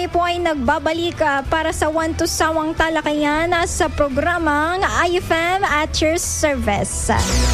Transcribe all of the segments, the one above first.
kami po ay nagbabalik para sa One to Sawang Talakayan sa programang IFM at your service.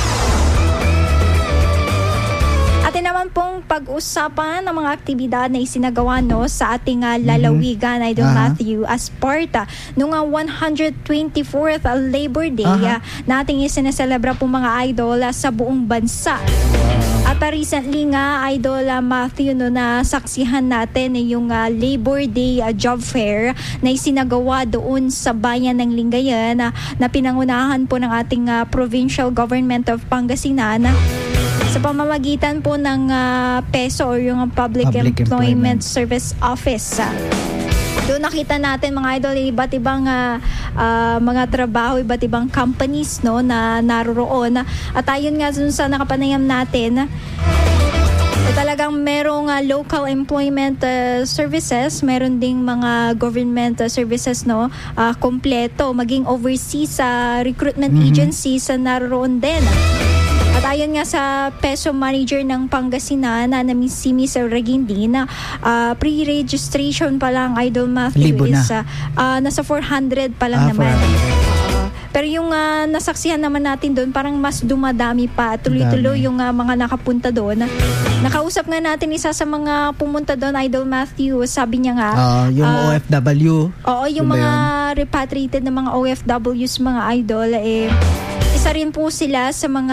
Atin naman pong pag-usapan ng mga aktibidad na isinagawa sa ating lalawigan, Idol Matthew, as part nung 124th Labor Day na ating isineselebra po mga idol sa buong bansa. At recently nga, Idol Matthew, nasaksihan natin yung Labor Day Job Fair na isinagawa doon sa bayan ng Lingayen na pinangunahan po ng ating Provincial Government of Pangasinan sa pamamagitan po ng PESO or yung Public Employment Service Office. Doon nakita natin mga idol iba't ibang mga trabaho, iba't ibang companies na naroroon. At ayun nga dun sa nakapanayam natin, talagang merong local employment services, meron ding mga government services kompleto, maging overseas recruitment agencies naroroon din. At ayon nga sa PESO manager ng Pangasinan na si Miss Regindin, pre-registration pa lang, Idol Matthew, is nasa 400 pa lang naman. Pero yung nasaksihan naman natin doon, parang mas dumadami pa. Tuloy-tuloy yung mga nakapunta doon. Nakausap nga natin isa sa mga pumunta doon, Idol Matthew. Sabi niya nga, yung OFW. Oo, yung mga repatriated na mga OFWs, mga idol, isa rin po sila sa mga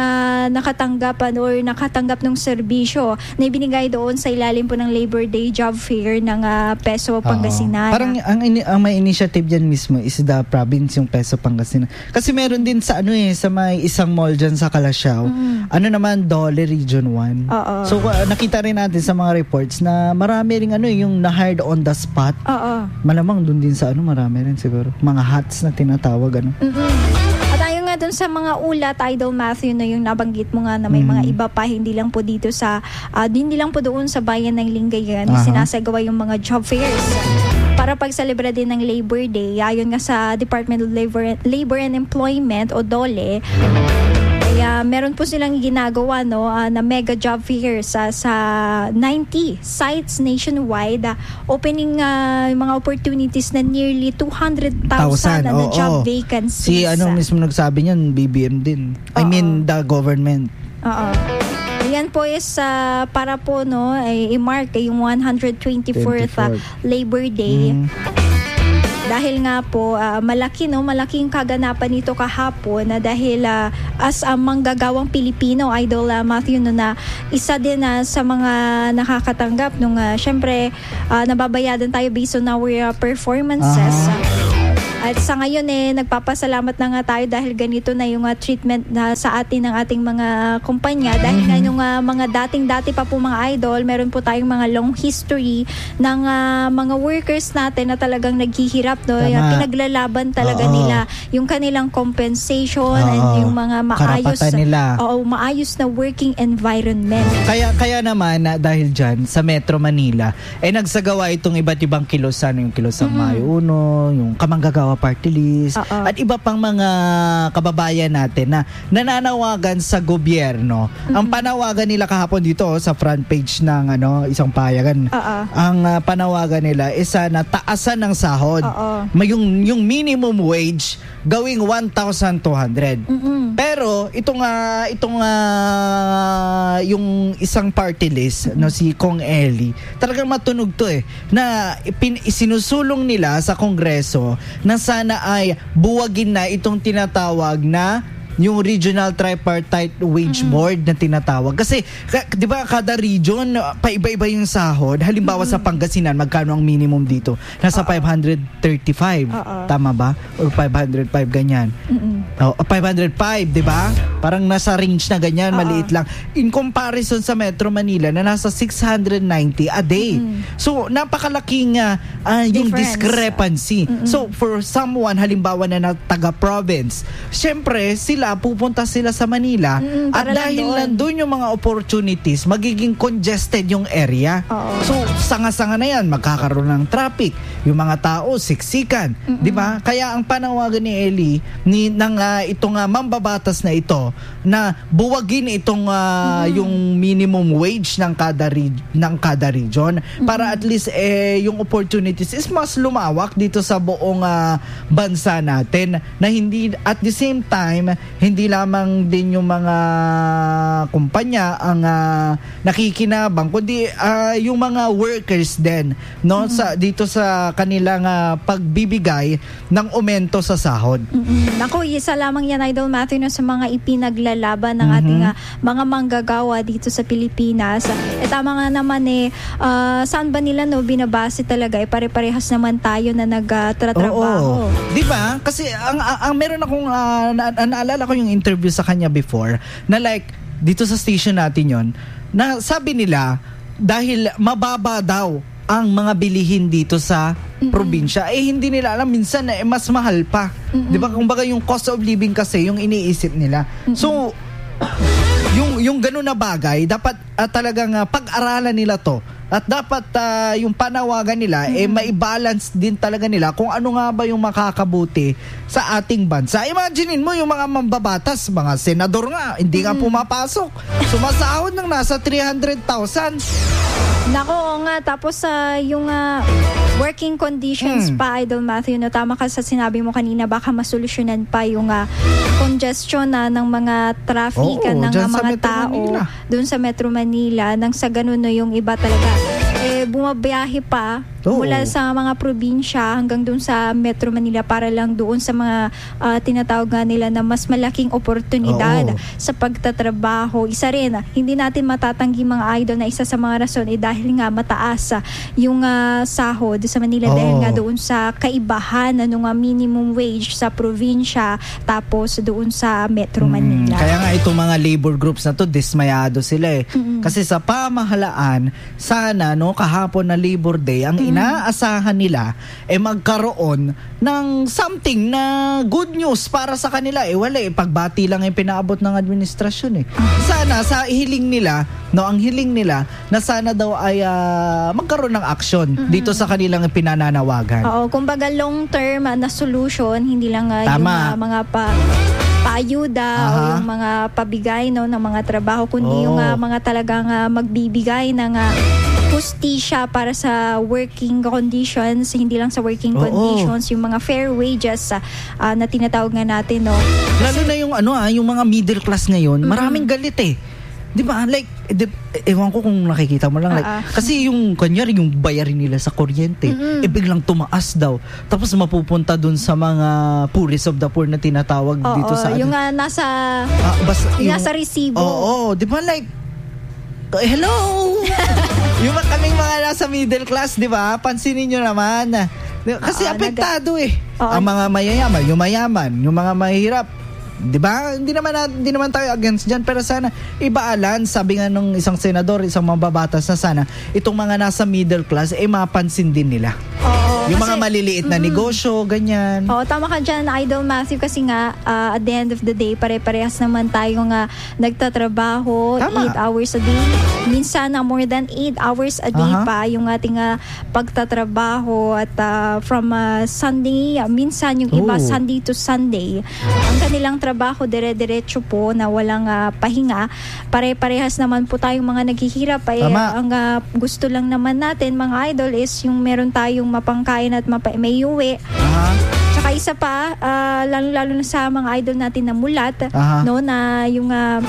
nakatanggap ng serbisyo na ibinigay doon sa ilalim po ng Labor Day Job Fair ng PESO Pangasinan. Parang ang may initiative dyan mismo is the province, yung PESO Pangasinan. Kasi meron din sa sa may isang mall dyan sa Calasiao. Dole Region 1. So nakita rin natin sa mga reports na marami rin yung na-hired on the spot. Malamang dun din sa marami rin siguro. Mga hats na tinatawag. Doon sa mga ulat, Idol Matthew, na yung nabanggit mo nga na may mga iba pa, hindi lang po dito hindi lang po doon sa bayan ng Lingayen, sinasagawa yung mga job fairs para pagselebra din ng Labor Day. Ayon nga sa Department of Labor and Employment o DOLE, kaya meron po silang ginagawa na mega job fairs sa 90 sites nationwide, opening mga opportunities na nearly 200,000 na job vacancies. Si mismo nagsabi niyan, BBM din. I mean the government. Yan po is para po i-mark yung 124th Labor Day. Dahil nga po malaking kaganapan nito kahapon na dahil as manggagawang Pilipino, Idol Matthew, na isa din sa mga nakakatanggap nung syempre nababayadan tayo based on our performances. At sa ngayon nagpapasalamat na nga tayo dahil ganito na yung treatment na sa atin ng ating mga kumpanya. Dahil nga yung mga dati pa po mga idol, meron po tayong mga long history ng mga workers natin na talagang naghihirap. Pinaglalaban talaga nila yung kanilang compensation and yung mga maayos na working environment. Kaya naman dahil dyan sa Metro Manila nagsagawa itong iba't ibang kilosan, yung kilosang Mayo Uno, yung kamanggagawa party list, at iba pang mga kababayan natin na nananawagan sa gobyerno. Ang panawagan nila kahapon dito sa front page ng isang payagan, ang panawagan nila is na taasan ng sahod. Yung minimum wage gawing 1,200. Pero itong yung isang party list si Kong Eli, talagang matunog to na isinusulong nila sa Kongreso na sana ay buwagin na itong tinatawag na yung Regional Tripartite Wage Board na tinatawag. Kasi, di ba, kada region, paiba-iba yung sahod. Halimbawa sa Pangasinan, magkano ang minimum dito? Nasa 535. Tama ba? Or 505, ganyan. 505, di ba? Parang nasa range na ganyan, maliit lang. In comparison sa Metro Manila, na nasa 690 a day. So, napakalaking yung discrepancy. So, for someone, halimbawa na taga-province, syempre, pupunta sila sa Manila at dahil nandun yung mga opportunities, magiging congested yung area. So, sanga-sanga na yan, magkakaroon ng traffic. Yung mga tao, siksikan. Di ba? Kaya ang panawagan ni Eli, itong mambabatas na ito, na buwagin itong yung minimum wage ng kada region para at least yung opportunity opportunities is mas lumawak dito sa buong bansa natin, na hindi at the same time hindi lamang din yung mga kumpanya ang nakikinabang, kundi yung mga workers din, no, sa dito sa kanilang pagbibigay ng aumento sa sahod. Naku, isa lamang yan, Idol Matthew, no, sa mga ipinaglalaban ng ating mga manggagawa dito sa Pilipinas. Tama nga naman saan ba nila binabase talaga? Pare-parehas naman tayo na nagtatrabaho. Di ba? Kasi ang meron akong naalala ko yung interview sa kanya before, na like dito sa station natin yon, na sabi nila dahil mababa daw ang mga bilihin dito sa probinsya, hindi nila alam minsan mas mahal pa. Di ba? Kumbaga yung cost of living kasi yung iniisip nila. So yung ganun na bagay dapat talagang pag-aralan nila to, at dapat yung panawagan nila mai-balance din talaga nila kung ano nga ba yung makakabuti sa ating bansa. Imaginein mo yung mga mambabatas, mga senador nga, hindi nga pumapasok, sumasahod ng nasa 300,000. Nako, nga, tapos yung working conditions pa, Idol Matthew, no, tama ka sa sinabi mo kanina, baka masolusyonan pa yung congestion ng mga traffic ng mga tao doon sa Metro Manila, nang sa ganun no, yung iba talaga bumabiyahe pa mula sa mga probinsya hanggang doon sa Metro Manila para lang doon sa mga tinatawag nga nila na mas malaking oportunidad sa pagtatrabaho. Isa rin, hindi natin matatanggi, mga idol, na isa sa mga rason dahil nga mataas yung sahod sa Manila dahil nga doon sa kaibahan ng minimum wage sa probinsya tapos doon sa Metro Manila. Kaya nga itong mga labor groups na to, dismayado sila kasi sa pamahalaan sana kahapon na Labor Day, ang inaasahan nila magkaroon ng something na good news para sa kanila. Wala pagbati lang yung pinaabot ng administrasyon Sana sa hiling nila, ang hiling nila na sana daw ay magkaroon ng action dito sa kanilang pinananawagan. Oo, kumbaga long term na solution, hindi lang yung mga paayuda o yung mga pabigay ng mga trabaho, kundi yung mga talagang magbibigay ng hustisya para sa working conditions, hindi lang sa working conditions, yung mga fair wages na tinatawag nga natin, no. Lalo na yung yung mga middle class ngayon, maraming galit Di ba? Like, ewan ko kung nakikita mo lang. Kasi yung, kanyari, yung bayarin nila sa kuryente, biglang tumaas daw. Tapos mapupunta dun sa mga poorest of the poor na tinatawag dito sa... Yung nasa resibo. Di ba? Like, hello! Yung kaming mga nasa middle class, di ba? Pansinin nyo naman. Kasi apektado ang mga mayayaman, yung mga mahirap. Di ba? Hindi naman tayo against dyan, pero sana i-balance. Sabi nga nung isang senador, isang mababatas, na sana itong mga nasa middle class mapansin din nila. Yung mga maliliit na negosyo, ganyan. Tama ka dyan, Idol Matthew, kasi nga at the end of the day, pare-parehas naman tayo nga nagtatrabaho 8 hours a day. Minsan more than 8 hours a day pa yung ating pagtatrabaho, at from Sunday, minsan yung iba Sunday to Sunday. Ang kanilang trabaho dire-diretso po na walang pahinga. Pare-parehas naman po tayong mga naghihirap. Ang gusto lang naman natin, mga idol, is yung meron tayong mapangkain at may uwi. Tsaka isa pa, lalo na sa mga idol natin na mulat, no, na yung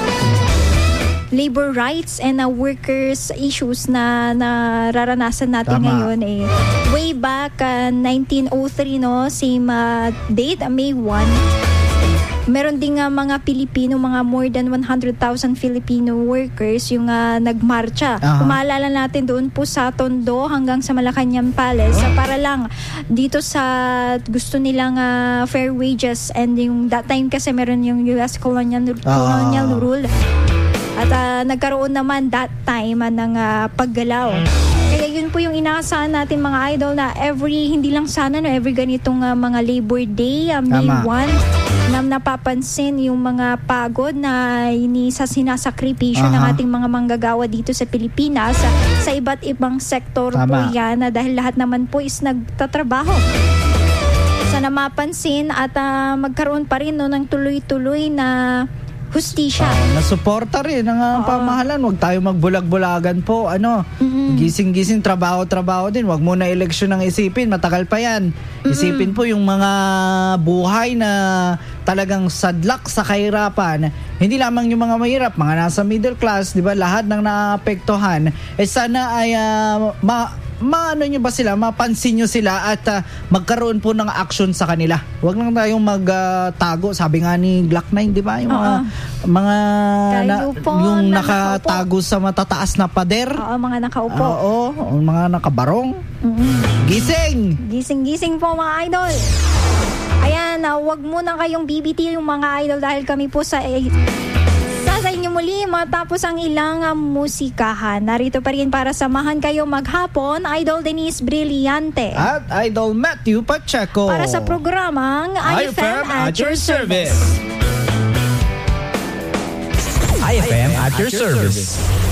labor rights and workers issues na nararanasan natin ngayon way back 1903, no, same date, May 1. Meron din mga Pilipino, mga more than 100,000 Filipino workers yung nagmarcha. Kung maalala natin, doon po sa Tondo hanggang sa Malacanang Palace, para lang dito sa gusto nilang fair wages, and yung that time kasi meron yung US colonial rule. At nagkaroon naman that time ng paggalaw. Kaya yun po yung inaasahan natin, mga idol, na hindi lang sana, no, every ganitong mga Labor Day, May 1, na napapansin yung mga pagod na sinasakripisyo ng ating mga manggagawa dito sa Pilipinas sa iba't ibang sektor po yan, dahil lahat naman po is nagtatrabaho. Sana mapansin at magkaroon pa rin ng tuloy-tuloy na hustisya. Nasuporta rin ng pamahalan. Huwag tayo magbulag-bulagan po. Gising-gising, trabaho din. Huwag muna eleksyon ang isipin. Matagal pa yan. Isipin po yung mga buhay na talagang sadlak sa kahirapan. Hindi lamang yung mga mahirap, mga nasa middle class, di ba? Lahat ng naapektuhan. Sana ay mapansin nyo sila at magkaroon po ng action sa kanila. Huwag lang tayong magtago. Sabi nga ni Glock 9, di ba? Yung yung nakatago sa matataas na pader. Mga nakaupo. Mga nakabarong. Gising po mga idol. Ayan, wag muna kayong BBT yung mga idol dahil kami po sa inyo muli matapos ang ilang musikahan. Narito pa rin para samahan kayo maghapon, Idol Denise Brillante. At Idol Matthew Pacheco. Para sa programang IFM at your service. IFM at your service.